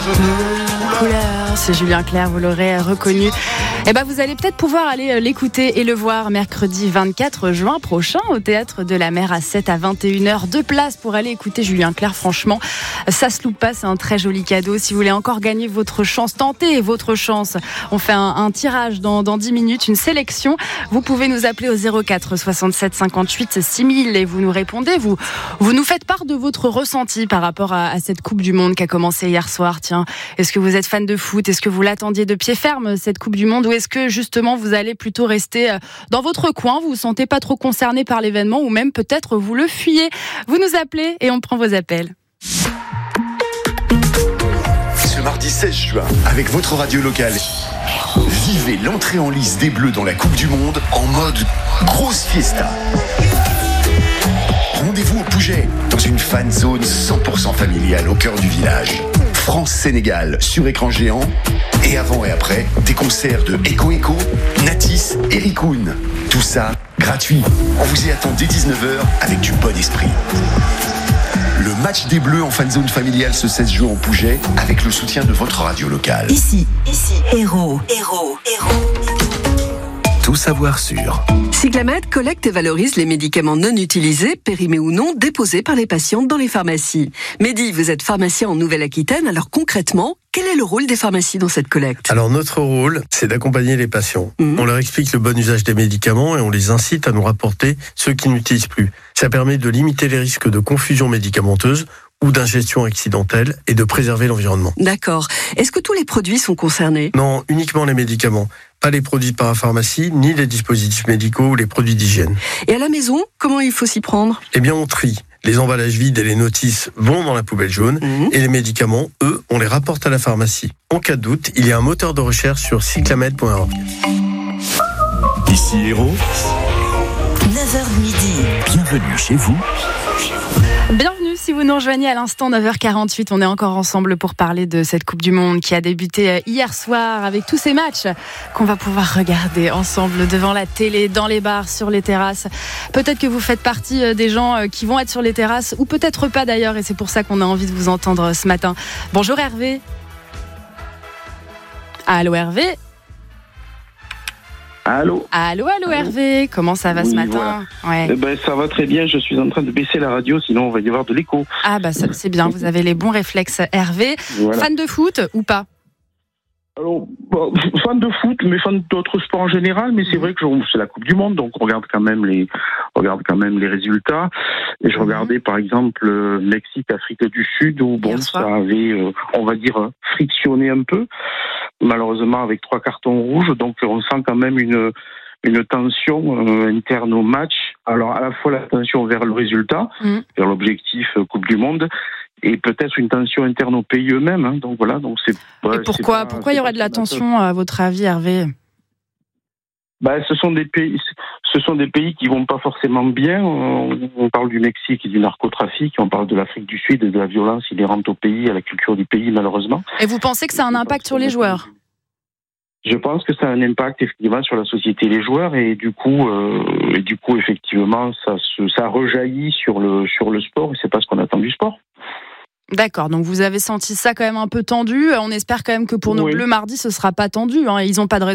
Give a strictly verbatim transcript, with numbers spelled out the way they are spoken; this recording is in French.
Couleur, c'est Julien Clerc, vous l'aurez reconnu. Eh ben, vous allez peut-être pouvoir aller l'écouter et le voir mercredi vingt-quatre juin prochain au Théâtre de la Mer à sept à vingt et une heures. Deux places pour aller écouter Julien Clerc. Franchement, ça se loupe pas, c'est un très joli cadeau. Si vous voulez encore gagner votre chance, tentez votre chance. On fait un, un tirage dans, dans dix minutes, une sélection. Vous pouvez nous appeler au zéro quatre soixante-sept cinquante-huit six mille et vous nous répondez. Vous, vous nous faites part de votre ressenti par rapport à, à cette Coupe du Monde qui a commencé hier soir. Tiens, est-ce que vous êtes fan de foot? Est-ce que vous l'attendiez de pied ferme, cette Coupe du Monde? Ou est-ce que justement vous allez plutôt rester dans votre coin, vous vous sentez pas trop concerné par l'événement ou même peut-être vous le fuyez? Vous nous appelez et on prend vos appels. Ce mardi seize juin, avec votre radio locale, vivez l'entrée en lice des Bleus dans la Coupe du Monde en mode grosse fiesta. Rendez-vous au Pouget, dans une fan zone cent pour cent familiale au cœur du village. France-Sénégal sur écran géant. Et avant et après, des concerts de Echo Echo, Natis et Rikun. Tout ça gratuit. On vous y attend dès dix-neuf heures avec du bon esprit. Le match des Bleus en fan zone familiale ce seize juin au Pouget avec le soutien de votre radio locale. Ici, ici, Héros, Héros, Héros. Tout savoir sur Cyclamed collecte et valorise les médicaments non utilisés, périmés ou non, déposés par les patientes dans les pharmacies. Mehdi, vous êtes pharmacien en Nouvelle-Aquitaine, alors concrètement, quel est le rôle des pharmacies dans cette collecte? Alors notre rôle, c'est d'accompagner les patients. Mmh. On leur explique le bon usage des médicaments et on les incite à nous rapporter ceux qu'ils n'utilisent plus. Ça permet de limiter les risques de confusion médicamenteuse ou d'ingestion accidentelle et de préserver l'environnement. D'accord. Est-ce que tous les produits sont concernés? Non, uniquement les médicaments. Pas les produits de parapharmacie, ni les dispositifs médicaux ou les produits d'hygiène. Et à la maison, comment il faut s'y prendre? Eh bien, on trie. Les emballages vides et les notices vont dans la poubelle jaune mmh. et les médicaments, eux, on les rapporte à la pharmacie. En cas de doute, il y a un moteur de recherche sur cyclamed point org. Ici Héros. neuf heures midi. Bienvenue chez vous. Bienvenue si vous nous rejoignez à l'instant neuf heures quarante-huit. On est encore ensemble pour parler de cette Coupe du Monde qui a débuté hier soir avec tous ces matchs qu'on va pouvoir regarder ensemble devant la télé, dans les bars, sur les terrasses. Peut-être que vous faites partie des gens qui vont être sur les terrasses ou peut-être pas d'ailleurs et c'est pour ça qu'on a envie de vous entendre ce matin. Bonjour Hervé. Allô Hervé. Allô Allô, allô Hervé, comment ça va oui, ce matin? Voilà. Ouais. Eh ben, ça va très bien, je suis en train de baisser la radio, sinon on va y avoir de l'écho. Ah bah ça, c'est bien, vous avez les bons réflexes Hervé. Voilà. Fan de foot ou pas? Alors, bah, fan de foot, mais fan d'autres sports en général, mais c'est vrai que je, c'est la Coupe du Monde, donc on regarde quand même les, on regarde quand même les résultats. Et je regardais par exemple euh, Mexique, Afrique du Sud, où bon, ça avait, euh, on va dire, frictionné un peu, malheureusement avec trois cartons rouges, donc on sent quand même une une tension euh, interne au match. Alors à la fois la tension vers le résultat, mmh. vers l'objectif euh, Coupe du Monde, et peut-être une tension interne aux pays eux-mêmes. Hein. Donc voilà, donc c'est. Ouais, et pourquoi, c'est pas, pourquoi il y aurait de la tension à votre avis, Hervé? Bah, ce sont des pays, ce sont des pays qui vont pas forcément bien. On parle du Mexique et du narcotrafic, on parle de l'Afrique du Sud et de la violence inhérente au pays, à la culture du pays, malheureusement. Et vous pensez que ça a un impact sur les joueurs? Je pense que ça a un impact effectivement sur la société et les joueurs et du coup, euh, et du coup effectivement, ça, se, ça rejaillit sur le sur le sport et c'est pas ce qu'on attend du sport. D'accord, donc vous avez senti ça quand même un peu tendu. On espère quand même que pour nos oui. Bleus mardi, ce sera pas tendu. Hein. Ils ont pas de raison